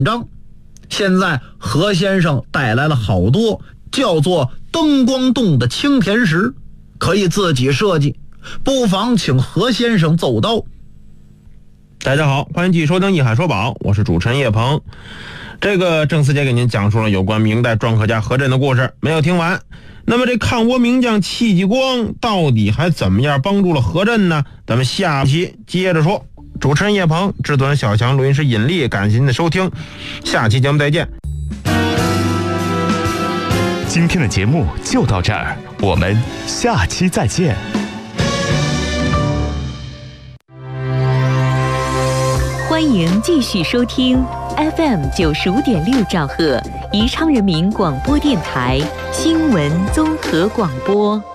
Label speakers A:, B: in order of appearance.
A: 章。现在何先生带来了好多叫做灯光洞的青田石，可以自己设计，不妨请何先生奏刀。
B: 大家好，欢迎继续收听一海说宝，我是主持人叶鹏。这个郑思杰给您讲述了有关明代篆刻家何震的故事，没有听完。那么这抗倭名将戚继光到底还怎么样帮助了何震呢？咱们下期接着说。主持人叶鹏，制作人小强，录音师尹力，感谢您的收听，下期节目再见。
C: 今天的节目就到这儿，我们下期再见。
D: 欢迎继续收听 FM95.6兆赫宜昌人民广播电台新闻综合广播。